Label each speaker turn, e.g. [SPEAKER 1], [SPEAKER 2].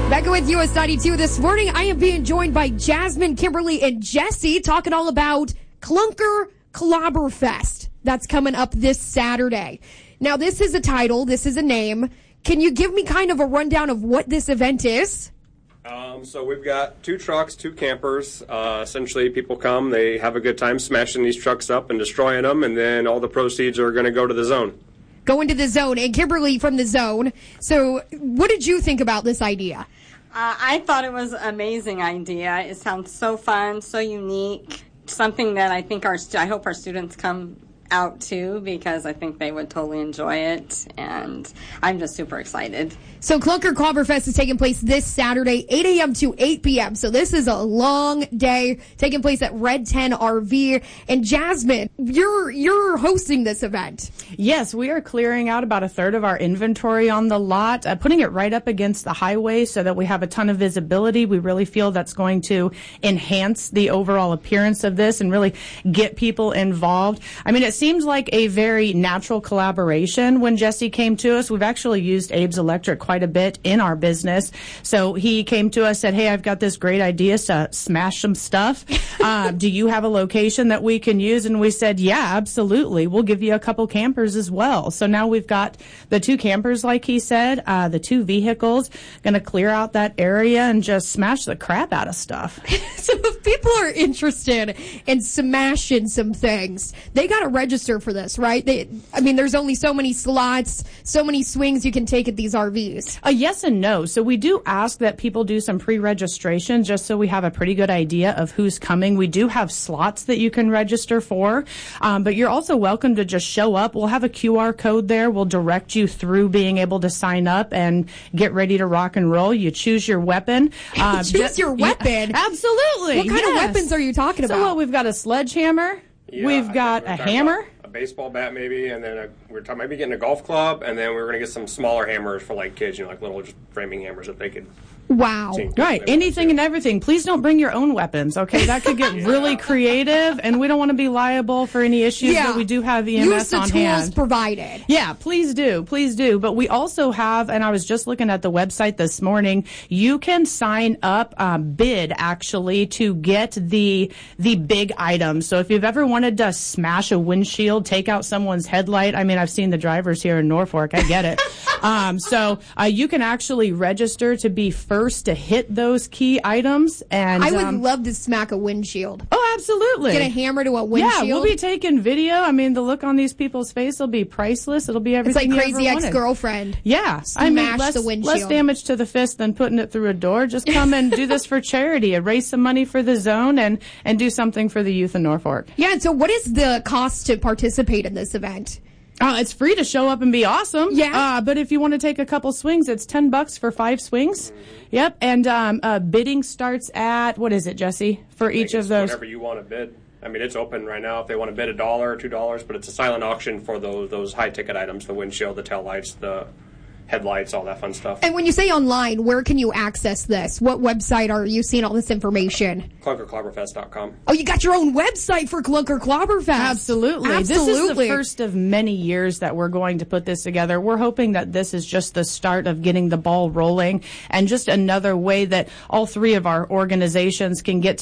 [SPEAKER 1] Becca with US 92. This morning, I am being joined by Jasmine, Kimberly, and Jesse talking all about Clunker Clobberfest. That's coming up this Saturday. Now, this is a title. This is a name. Can you give me kind of a rundown of what this event is?
[SPEAKER 2] So we've got 2 trucks, 2 campers. Essentially, people come, they have a good time smashing these trucks up and destroying them, and then all the proceeds are going to go to the zone.
[SPEAKER 1] Go into the zone. And Kimberly from the zone. So what did you think about this idea?
[SPEAKER 3] I thought it was an amazing idea. It sounds so fun, so unique. Something that I think I hope our students come out to, because I think they would totally enjoy it, and I'm just super excited.
[SPEAKER 1] So Clunker Clobberfest is taking place this Saturday, 8 a.m. to 8 p.m. So this is a long day taking place at Red 10 RV. And Jasmine, you're hosting this event.
[SPEAKER 4] Yes, we are clearing out about a third of our inventory on the lot, putting it right up against the highway so that we have a ton of visibility. We really feel that's going to enhance the overall appearance of this and really get people involved. I mean, it seemed like a very natural collaboration when Jesse came to us. We've actually used Abe's Electric quite a bit in our business. So he came to us, said, hey, I've got this great idea to smash some stuff. Do you have a location that we can use? And we said, yeah, absolutely. We'll give you a couple campers as well. So now we've got the 2 campers, like he said, the 2 vehicles, going to clear out that area and just smash the crap out of stuff.
[SPEAKER 1] So if people are interested in smashing some things, they got to register for this, right? There's only so many slots, so many swings you can take at these RVs.
[SPEAKER 4] Yes and no. So we do ask that people do some pre-registration just so we have a pretty good idea of who's coming. We do have slots that you can register for, but you're also welcome to just show up. We'll have a QR code there. We'll direct you through being able to sign up and get ready to rock and roll. You choose your weapon.
[SPEAKER 1] Choose your weapon?
[SPEAKER 4] Yeah, absolutely.
[SPEAKER 1] What kind of weapons are you talking about?
[SPEAKER 4] So we've got a sledgehammer.
[SPEAKER 2] Yeah,
[SPEAKER 4] we've got a hammer.
[SPEAKER 2] A baseball bat maybe, and then we're talking maybe getting a golf club, and then we're going to get some smaller hammers for like kids, like little just framing hammers that they could.
[SPEAKER 1] Wow.
[SPEAKER 4] Right. Anything and everything. Please don't bring your own weapons, okay? That could get really creative, and we don't want to be liable for any issues, but we do have EMS
[SPEAKER 1] Use the
[SPEAKER 4] on
[SPEAKER 1] tools
[SPEAKER 4] hand.
[SPEAKER 1] provided.
[SPEAKER 4] Yeah, please do. Please do. But we also have, and I was just looking at the website this morning, you can sign up, bid actually, to get the big items. So if you've ever wanted to smash a windshield, take out someone's headlight, I've seen the drivers here in Norfolk. I get it. So you can actually register to be first to hit those key items. And
[SPEAKER 1] I would love to smack a windshield.
[SPEAKER 4] Oh, absolutely.
[SPEAKER 1] Get a hammer to a windshield.
[SPEAKER 4] Yeah, we'll be taking video. The look on these people's face will be priceless. It'll be everything.
[SPEAKER 1] It's like Crazy
[SPEAKER 4] you ever
[SPEAKER 1] Ex-Girlfriend.
[SPEAKER 4] wanted. Yeah.
[SPEAKER 1] Smash the windshield.
[SPEAKER 4] Less damage to the fist than putting it through a door. Just come and do this for charity and raise some money for the zone and do something for the youth in Norfolk.
[SPEAKER 1] Yeah, and so what is the cost to participate in this event?
[SPEAKER 4] It's free to show up and be awesome.
[SPEAKER 1] Yeah.
[SPEAKER 4] But if you want to take a couple swings, it's $10 for 5 swings. Yep. And bidding starts at, what is it, Jesse, for each of those?
[SPEAKER 2] Whatever you want to bid. It's open right now if they want to bid $1 or $2, but it's a silent auction for those high ticket items: the windshield, the tail lights, the headlights, all that fun stuff.
[SPEAKER 1] And when you say online, where can you access this? What website are you seeing all this information?
[SPEAKER 2] ClunkerClobberfest.com.
[SPEAKER 1] Oh, you got your own website for Clunker Clobberfest.
[SPEAKER 4] Absolutely. This is the first of many years that we're going to put this together. We're hoping that this is just the start of getting the ball rolling and just another way that all 3 of our organizations can get